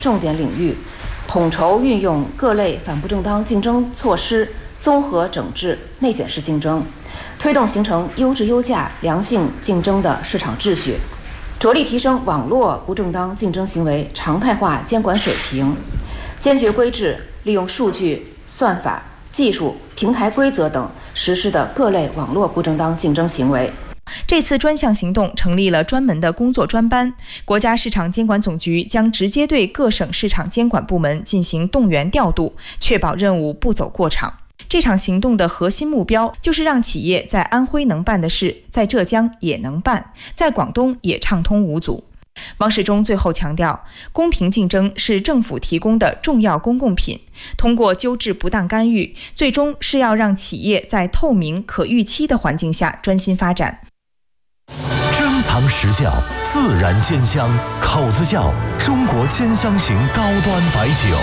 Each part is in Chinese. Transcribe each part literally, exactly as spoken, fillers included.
重点领域，统筹运用各类反不正当竞争措施，综合整治内卷式竞争，推动形成优质优价、良性竞争的市场秩序，着力提升网络不正当竞争行为常态化监管水平，坚决规制利用数据、算法、技术、平台规则等实施的各类网络不正当竞争行为。 这次专项行动成立了专门的工作专班，国家市场监管总局将直接对各省市场监管部门进行动员调度，确保任务不走过场。这场行动的核心目标就是让企业在安徽能办的事，在浙江也能办，在广东也畅通无阻。王世忠最后强调，公平竞争是政府提供的重要公共品，通过纠治不当干预，最终是要让企业在透明可预期的环境下专心发展。 珍藏实效，自然鲜香，口子窖中国兼香型高端白酒。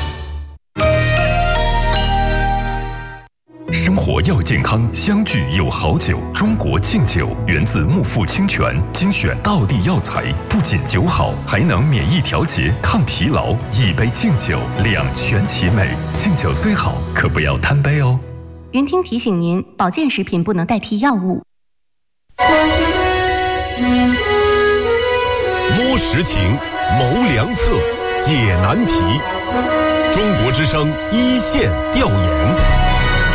生活要健康，相聚有好酒。中国敬酒源自木富清泉，精选道地药材，不仅酒好，还能免疫调节、抗疲劳。一杯敬酒，两全其美。敬酒虽好，可不要贪杯哦。 云听提醒您，保健食品不能代替药物。 摸实情，谋良策，解难题。中国之声一线调研。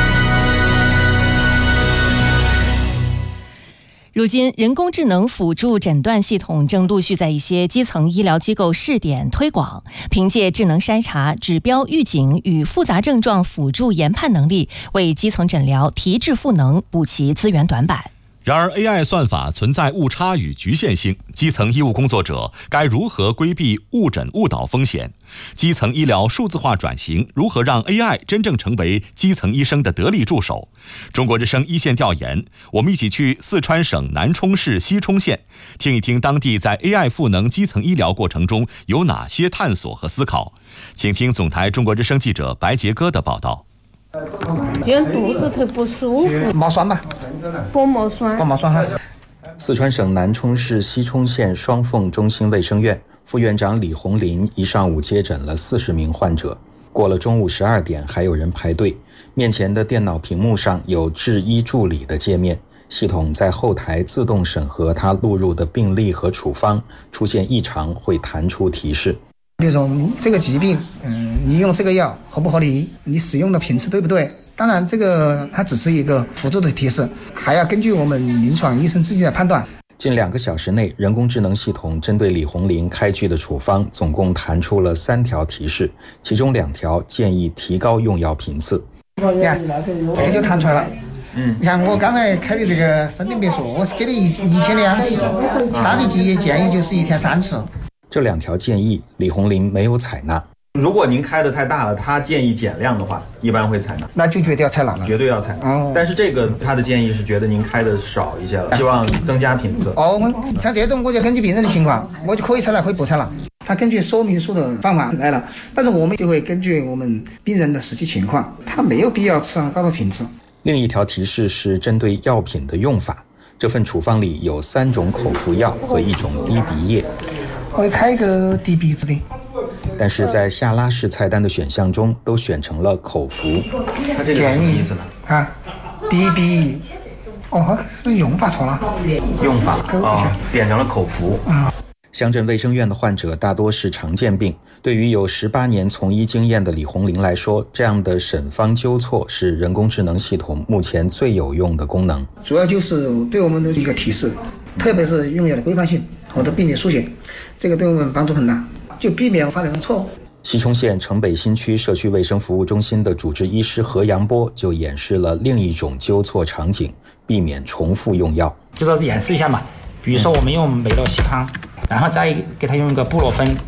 如今，人工智能辅助诊断系统正陆续在一些基层医疗机构试点推广，凭借智能筛查、指标预警与复杂症状辅助研判能力，为基层诊疗提质赋能，补齐资源短板。 然而 A I 算法存在误差与局限性，基层医务工作者该如何规避误诊误导风险？基层医疗数字化转型如何让 A I 真正成为基层医生的得力助手？中国之声一线调研，我们一起去四川省南充市西充县，听一听当地在 A I 赋能基层医疗过程中有哪些探索和思考。请听总台中国之声记者白杰哥的报道。 今天肚子头不舒服， 毛酸吧， 薄膜酸， 薄膜酸哈。 四川省南充市西充县双凤中心卫生院副院长李红林一上午接诊了四十名患者，过了中午十二点还有人排队。面前的电脑屏幕上有智医助理的界面，系统在后台自动审核他录入的病历和处方，出现异常会弹出提示。 比如说这个疾病，嗯，你用这个药合不合理？你使用的频次对不对？当然，这个它只是一个辅助的提示，还要根据我们临床医生自己的判断。 近两个小时内，人工智能系统针对李红林开具的处方，总共弹出了三条提示，其中两条建议提高用药频次。 你看，这个就弹出来了。嗯，你看我刚才开的这个生病别墅，我是给了一一天两次，他的建议建议就是一天三次。 这两条建议，李红林没有采纳。 如果您开的太大了，他建议减量的话，一般会采纳。 那就绝对要采纳了， 绝对要采纳。哦、但是这个他的建议是觉得您开的少一些了，希望增加频次。 哦，像这种我就根据病人的情况，我就可以采纳，可以不采纳。他根据说明书的方法来了，但是我们就会根据我们病人的实际情况，他没有必要吃上高的频次。 另一条提示是针对药品的用法，这份处方里有三种口服药和一种滴鼻液。 我会开一个滴鼻子的， 但是在下拉式菜单的选项中都选成了口服。 那这个是什么意思呢？ 啊，滴鼻，哦，是用法错了。 用法哦，点成了口服。 啊。 乡镇卫生院的患者大多是常见病，对于有十八年从医经验的李红林来说，这样的审方纠错是人工智能系统目前最有用的功能。 主要就是对我们的一个提示，特别是用药的规范性或者病理书写，这个对我们帮助很大，就避免发生错误。 西充县城北新区社区卫生服务中心的主治医师何阳波就演示了另一种纠错场景，避免重复用药。 就说演示一下嘛，比如说我们用美洛西康，然后再给他用一个布洛芬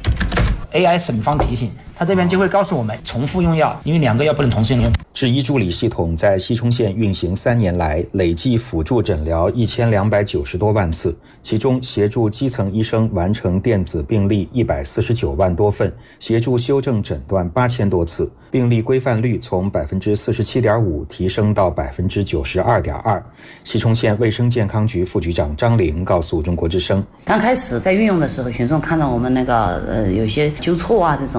A I 审方提醒，他这边就会告诉我们重复用药，因为两个药不能同时用。 智医助理系统在西充县运行三年来，累计辅助诊疗一千两百九十多万次，其中协助基层医生完成电子病历一百四十九万多份，协助修正诊断八千多次， 病例规范率从百分之四十七点五提升到百分之九十二点二。西充县卫生健康局副局长张玲告诉中国之声， 刚开始在运用的时候，群众看到我们那个呃有些纠错啊这种。